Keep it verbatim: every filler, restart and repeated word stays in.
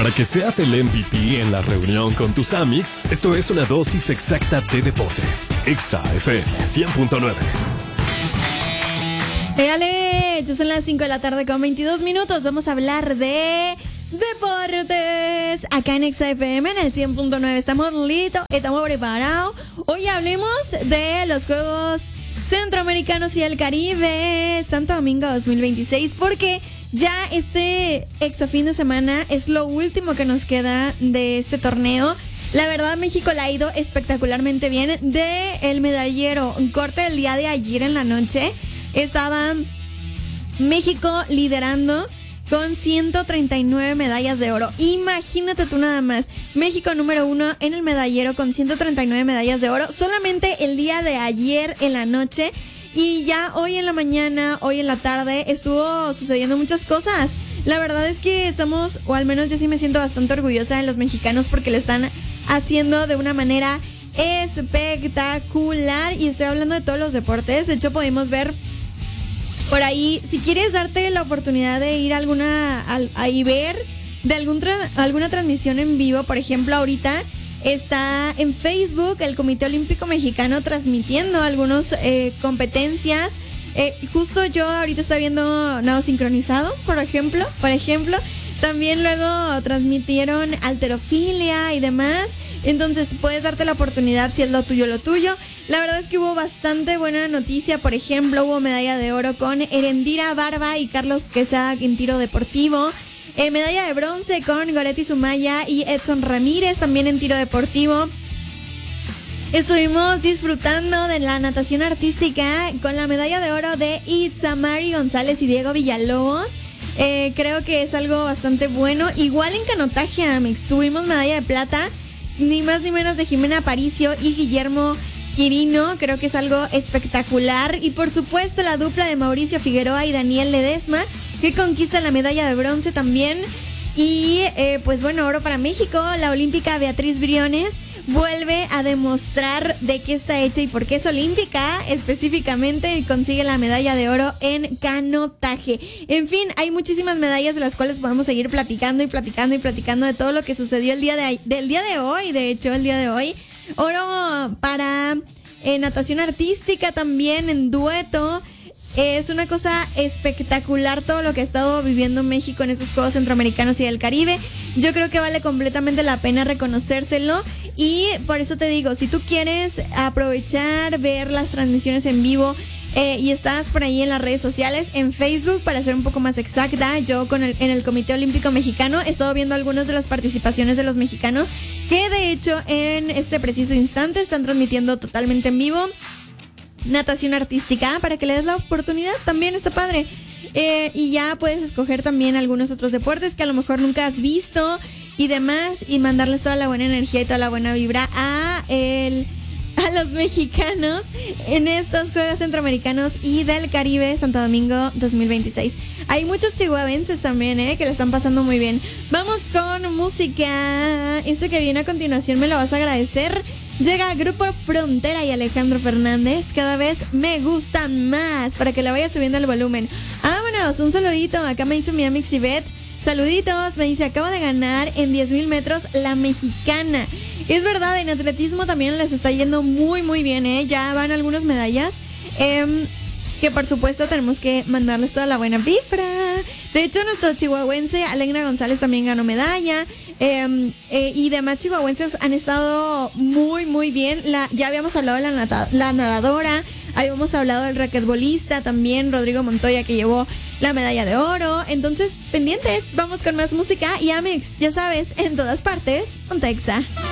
Para que seas el M V P en la reunión con tus amics, esto es una dosis exacta de deportes. Exa F M cien punto nueve. ¡Éale! Ya son las cinco de la tarde con veintidós minutos. Vamos a hablar de deportes acá en Exa F M en el cien punto nueve. Estamos listos, estamos preparados. Hoy hablemos de los Juegos Centroamericanos y el Caribe Santo Domingo dos mil veintiséis, porque ya este Exa fin de semana es lo último que nos queda de este torneo. La verdad, México la ha ido espectacularmente bien. De el medallero, un corte del día de ayer en la noche, estaba México liderando con ciento treinta y nueve medallas de oro. Imagínate tú nada más. México número uno en el medallero con ciento treinta y nueve medallas de oro. Solamente el día de ayer en la noche. Y ya hoy en la mañana, hoy en la tarde, estuvo sucediendo muchas cosas. La verdad es que estamos, o al menos yo sí me siento bastante orgullosa de los mexicanos porque lo están haciendo de una manera espectacular. Y estoy hablando de todos los deportes. De hecho, podemos ver por ahí, si quieres darte la oportunidad de ir a alguna, a, a y ver de algún tra- alguna transmisión en vivo, por ejemplo, ahorita está en Facebook el Comité Olímpico Mexicano transmitiendo algunas eh, competencias. Eh, justo yo ahorita estoy viendo nado sincronizado, por ejemplo, por ejemplo. También luego transmitieron halterofilia y demás. Entonces puedes darte la oportunidad si es lo tuyo, lo tuyo. La verdad es que hubo bastante buena noticia. Por ejemplo, hubo medalla de oro con Erendira Barba y Carlos Quesada en tiro deportivo. Eh, medalla de bronce con Goretti Sumaya y Edson Ramírez también en tiro deportivo. Estuvimos disfrutando de la natación artística con la medalla de oro de Itzamari González y Diego Villalobos. Eh, creo que es algo bastante bueno. Igual en canotaje, Amex, tuvimos medalla de plata, ni más ni menos, de Jimena Aparicio y Guillermo Quirino. Creo que es algo espectacular. Y por supuesto la dupla de Mauricio Figueroa y Daniel Ledesma, que conquista la medalla de bronce también. Y eh, pues bueno, oro para México. La olímpica Beatriz Briones vuelve a demostrar de qué está hecha y por qué es olímpica específicamente, y consigue la medalla de oro en canotaje. En fin, hay muchísimas medallas de las cuales podemos seguir platicando y platicando y platicando de todo lo que sucedió el día de del día de hoy. De hecho, el día de hoy, oro para eh, natación artística también en dueto. Es una cosa espectacular todo lo que ha estado viviendo México en esos Juegos Centroamericanos y del Caribe. Yo creo que vale completamente la pena reconocérselo. Y por eso te digo, si tú quieres aprovechar, ver las transmisiones en vivo eh, y estás por ahí en las redes sociales, en Facebook, para ser un poco más exacta, yo con el, en el Comité Olímpico Mexicano he estado viendo algunas de las participaciones de los mexicanos, que de hecho en este preciso instante están transmitiendo totalmente en vivo natación artística, para que le des la oportunidad. También está padre. Eh, y ya puedes escoger también algunos otros deportes que a lo mejor nunca has visto y demás, y mandarles toda la buena energía y toda la buena vibra a el a los mexicanos en estos Juegos Centroamericanos y del Caribe Santo Domingo dos mil veintiséis. Hay muchos chihuahuenses también, eh, que le están pasando muy bien. Vamos con música. Esto que viene a continuación me lo vas a agradecer. Llega Grupo Frontera y Alejandro Fernández. Cada vez me gusta más, para que le vaya subiendo el volumen. Vámonos, un saludito. Acá me hizo mi amix Ivette. Saluditos, me dice, acaba de ganar en diez mil metros la mexicana. Es verdad, en atletismo también les está yendo muy muy bien, ¿eh? Ya van algunas medallas, eh, que por supuesto tenemos que mandarles toda la buena vibra. De hecho, nuestro chihuahuense Alegra González también ganó medalla, eh, eh, y demás chihuahuenses han estado muy muy bien. La, ya habíamos hablado de la, nata, la nadadora, habíamos hablado del raquetbolista también, Rodrigo Montoya, que llevó la medalla de oro. Entonces, pendientes, vamos con más música. Y Amex, ya sabes, en todas partes, ponte Exa.